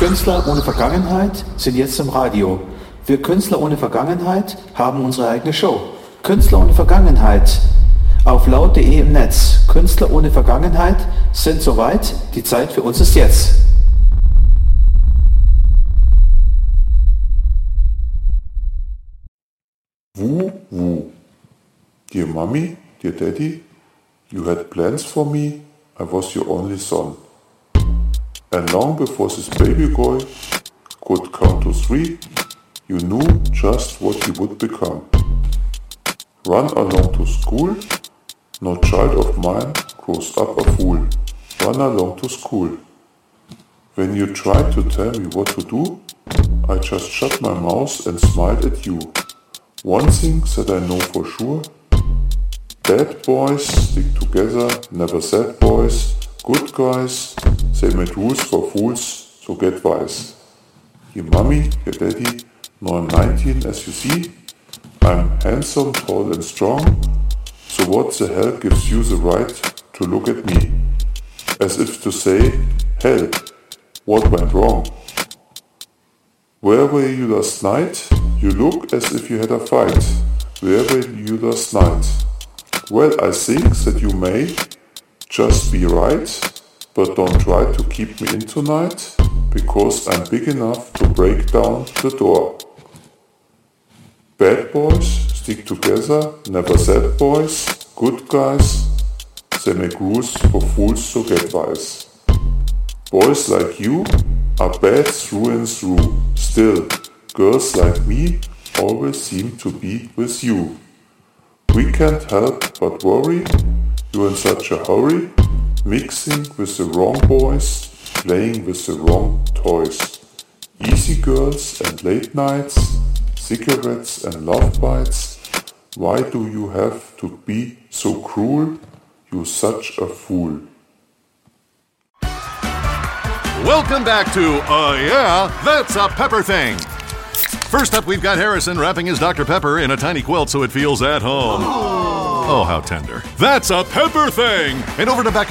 Künstler ohne Vergangenheit sind jetzt im Radio. Wir Künstler ohne Vergangenheit haben unsere eigene Show. Künstler ohne Vergangenheit auf laut.de im Netz. Künstler ohne Vergangenheit sind soweit. Die Zeit für uns ist jetzt. Woo woo. Dear mommy, dear daddy, you had plans for me, I was your only son. And long before this baby boy could count to 3, you knew just what he would become. Run along to school, no child of mine grows up a fool. Run along to school. When you tried to tell me what to do, I just shut my mouth and smiled at you. One thing that I know for sure, bad boys stick together, never sad boys. Good guys, they made rules for fools, so get wise. Your mommy, your daddy, now I'm 19 as you see. I'm handsome, tall and strong, so what the hell gives you the right to look at me? As if to say, hell, what went wrong? Where were you last night? You look as if you had a fight. Where were you last night? Well, I think that you may just be right, but don't try to keep me in tonight, because I'm big enough to break down the door. Bad boys stick together, never sad boys. Good guys, they make rules for fools, so get wise. Boys like you are bad through and through. Still, girls like me always seem to be with you. We can't help but worry, you're in such a hurry, mixing with the wrong boys, playing with the wrong toys. Easy girls and late nights, cigarettes and love bites. Why do you have to be so cruel? You're such a fool. Welcome back to Yeah, That's a Pepper Thing. First up, we've got Harrison wrapping his Dr. Pepper in a tiny quilt so it feels at home. Oh, how tender. That's a Pepper Thing! And over to Becca.